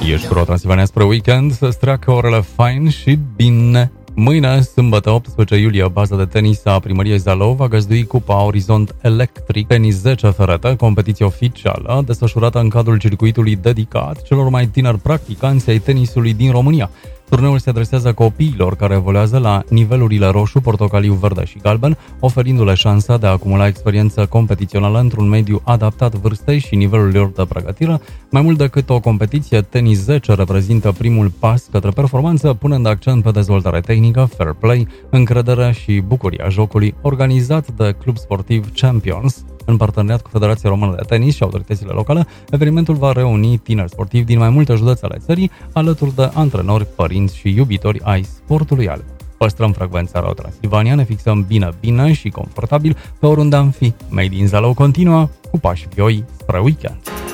Ești Pro Transilvania spre weekend, să-ți treacă orele fain și bine. Mâine, sâmbătă, 18 iulie, baza de tenis a primăriei Zalău va găzdui Cupa Orizont Electric Tenis 10 ferete, competiție oficială desfășurată în cadrul circuitului dedicat celor mai tineri practicanți ai tenisului din România. Turneul se adresează copiilor care evoluează la nivelurile roșu, portocaliu, verde și galben, oferindu-le șansa de a acumula experiență competițională într-un mediu adaptat vârstei și nivelului lor de pregătire. Mai mult decât o competiție, Tenis 10 reprezintă primul pas către performanță, punând accent pe dezvoltare tehnică, fair play, încredere și bucuria jocului, organizat de Club Sportiv Champions. În parteneriat cu Federația Română de Tenis și autoritățile locale, evenimentul va reuni tineri sportivi din mai multe județe ale țării, alături de antrenori, părinți și iubitori ai sportului alb. Păstrăm frecvența Radio Transilvania, ne fixăm bine și confortabil pe oriunde am fi. Made in Zalău continuă cu pași vioi spre weekend.